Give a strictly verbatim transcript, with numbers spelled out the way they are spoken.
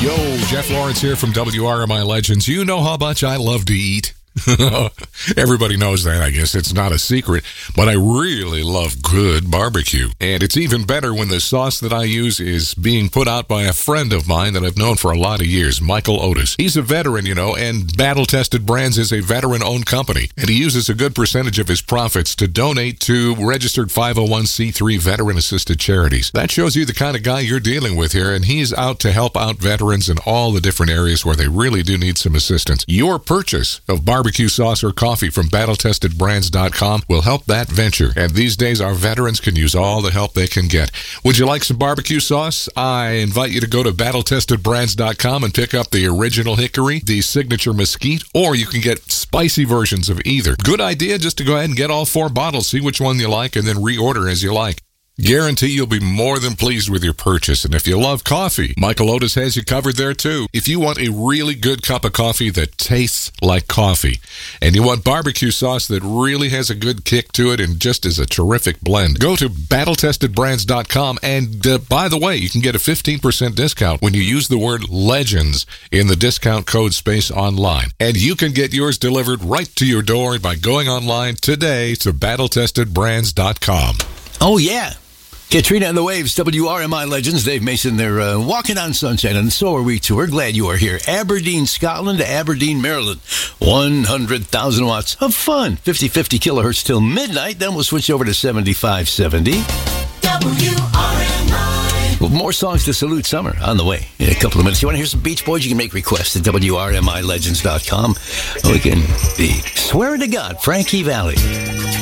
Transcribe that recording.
Yo, Jeff Lawrence here from W R M I Legends. You know how much I love to eat. Everybody knows that, I guess. It's not a secret. But I really love good barbecue. And it's even better when the sauce that I use is being put out by a friend of mine that I've known for a lot of years, Michael Otis. He's a veteran, you know, and Battle Tested Brands is a veteran-owned company. And he uses a good percentage of his profits to donate to registered five oh one c three veteran-assisted charities. That shows you the kind of guy you're dealing with here, and he's out to help out veterans in all the different areas where they really do need some assistance. Your purchase of barbecue Barbecue sauce or coffee from battle tested brands dot com will help that venture. And these days, our veterans can use all the help they can get. Would you like some barbecue sauce? I invite you to go to battle tested brands dot com and pick up the original hickory, the signature mesquite, or you can get spicy versions of either. Good idea just to go ahead and get all four bottles, see which one you like, and then reorder as you like. Guarantee you'll be more than pleased with your purchase. And if you love coffee, Michael Otis has you covered there too. If you want a really good cup of coffee that tastes like coffee, and you want barbecue sauce that really has a good kick to it and just is a terrific blend, go to battle tested brands dot com. And uh, by the way, you can get a fifteen percent discount when you use the word LEGENDS in the discount code space online. And you can get yours delivered right to your door by going online today to battle tested brands dot com. Oh, yeah. Katrina and the Waves, W R M I Legends, Dave Mason, they're uh, walking on sunshine, and so are we too. We're glad you are here. Aberdeen, Scotland to Aberdeen, Maryland. one hundred thousand watts of fun. fifty-fifty kilohertz till midnight, then we'll switch over to seventy-five seventy. W R M I. Well, more songs to salute summer on the way in a couple of minutes. You want to hear some Beach Boys? You can make requests at W R M I legends dot com. We can be swearing to God, Frankie Valli.